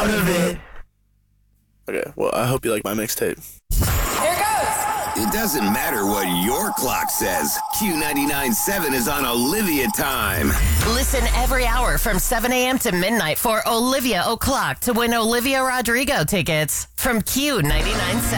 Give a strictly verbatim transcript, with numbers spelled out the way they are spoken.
out of it. Okay, well, I hope you like my mixtape. Here goes. It doesn't matter what your clock says. Q ninety-nine point seven is on Olivia time. Listen every hour from seven a.m. to midnight for Olivia O'Clock to win Olivia Rodrigo tickets from Q ninety-nine point seven.